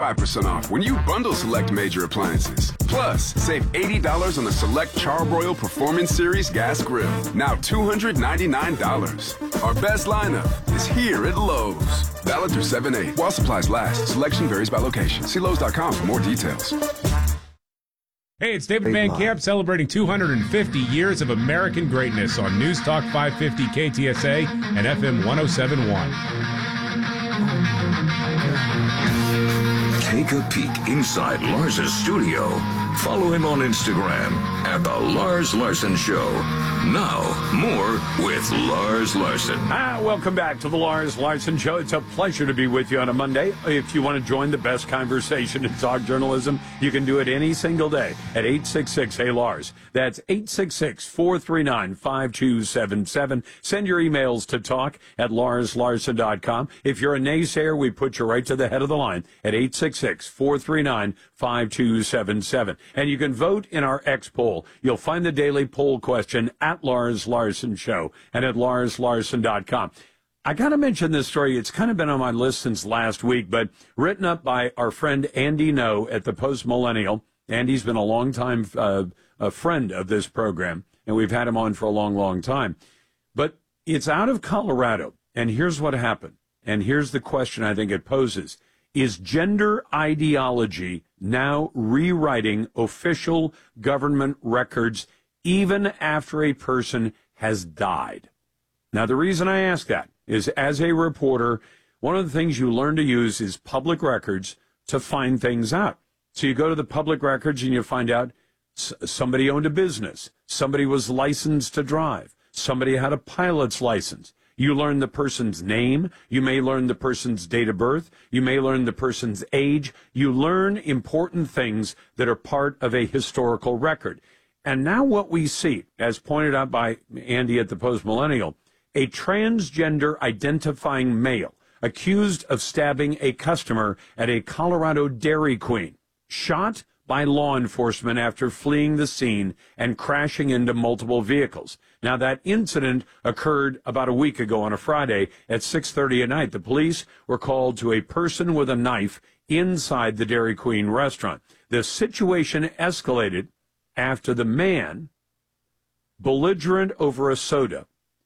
25% off when you bundle select major appliances. Plus, save $80 on the select Charbroil Performance Series gas grill. Now $299. Our best lineup is here at Lowe's. Valid through 7/8. While supplies last, selection varies by location. See Lowe's.com for more details. Hey, it's David Van Camp celebrating 250 years of American greatness on News Talk 550 KTSA and FM 1071. Take a peek inside Lars's studio. Follow him on Instagram at The Lars Larson Show. Now, more with Lars Larson. Welcome back to The Lars Larson Show. It's a pleasure to be with you on a Monday. If you want to join the best conversation in talk journalism, you can do it any single day at 866-HEY-LARS. That's 866-439-5277. Send your emails to talk@larslarson.com. If you're a naysayer, we put you right to the head of the line at 866-439-5277. And you can vote in our X poll. You'll find the daily poll question at Lars Larson Show and at larslarson.com. I got to mention this story. It's kind of been on my list since last week, but written up by our friend Andy No at the Post Millennial. Andy's been a long time a friend of this program, and we've had him on for a long, long time. But it's out of Colorado, and here's what happened. And here's the question I think it poses. Is gender ideology now rewriting official government records even after a person has died? Now, the reason I ask that is, as a reporter, one of the things you learn to use is public records to find things out. So you go to the public records and you find out somebody owned a business, somebody was licensed to drive, somebody had a pilot's license. You learn the person's name. You may learn the person's date of birth. You may learn the person's age. You learn important things that are part of a historical record. And now what we see, as pointed out by Andy at the Post Millennial, a transgender identifying male accused of stabbing a customer at a Colorado Dairy Queen, shot by law enforcement after fleeing the scene and crashing into multiple vehicles. Now, that incident occurred about a week ago on a Friday at 6:30 at night. The police were called to a person with a knife inside the Dairy Queen restaurant. The situation escalated after the man, belligerent over a soda,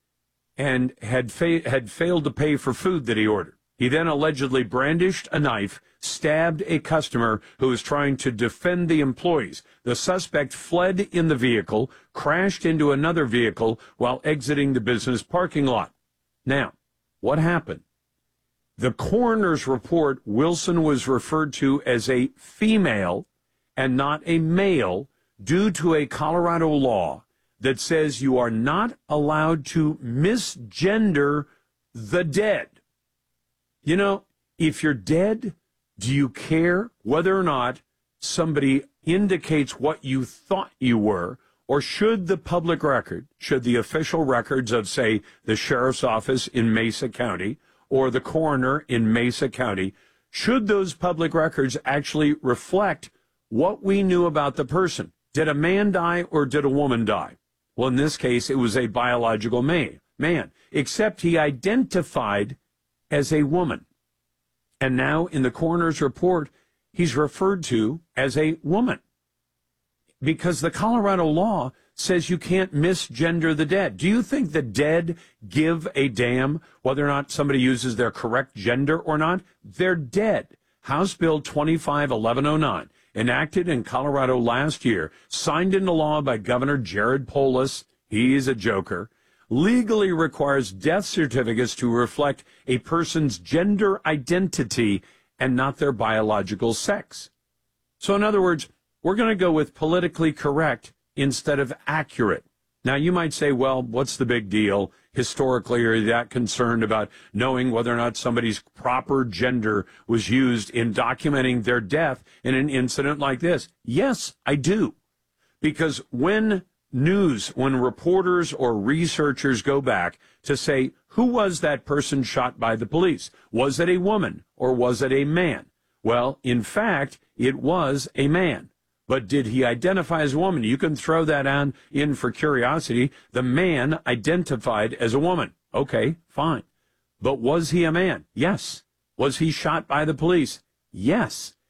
and had failed to pay for food that he ordered. He then allegedly brandished a knife, stabbed a customer who was trying to defend the employees. The suspect fled in the vehicle, crashed into another vehicle while exiting the business parking lot. Now, what happened? The coroner's report, Wilson was referred to as a female and not a male due to a Colorado law that says you are not allowed to misgender the dead. You know, if you're dead, do you care whether or not somebody indicates what you thought you were? Or should the public record, should the official records of, say, the sheriff's office in Mesa County or the coroner in Mesa County, should those public records actually reflect what we knew about the person? Did a man die or did a woman die? Well, in this case, it was a biological man, except he identified as a woman. And now in the coroner's report, he's referred to as a woman because the Colorado law says you can't misgender the dead. Do you think the dead give a damn whether or not somebody uses their correct gender or not? They're dead. House Bill 25-1109, enacted in Colorado last year, signed into law by Governor Jared Polis, he's a joker, legally requires death certificates to reflect a person's gender identity and not their biological sex. So in other words, we're going to go with politically correct instead of accurate. Now, you might say, well, what's the big deal? Historically, are you that concerned about knowing whether or not somebody's proper gender was used in documenting their death in an incident like this? Yes, I do. Because when reporters or researchers go back to say, who was that person shot by the police? Was it a woman or was it a man? Well, in fact, it was a man. But did he identify as a woman? You can throw that in for curiosity. The man identified as a woman. Okay, fine. But was he a man? Yes. Was he shot by the police? Yes.